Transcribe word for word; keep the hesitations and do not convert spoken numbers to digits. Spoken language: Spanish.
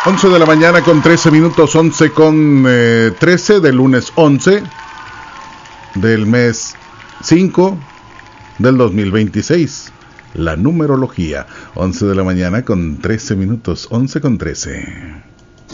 once de la mañana con trece minutos, once con eh, trece del lunes once del mes cinco del dos mil veintiséis. La numerología, once de la mañana con trece minutos, once con trece.